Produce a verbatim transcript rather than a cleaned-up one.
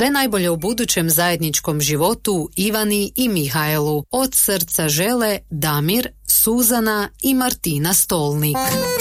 Sve najbolje u budućem zajedničkom životu Ivani i Mihajlu. Od srca žele Damir, Suzana i Martina Stolnik.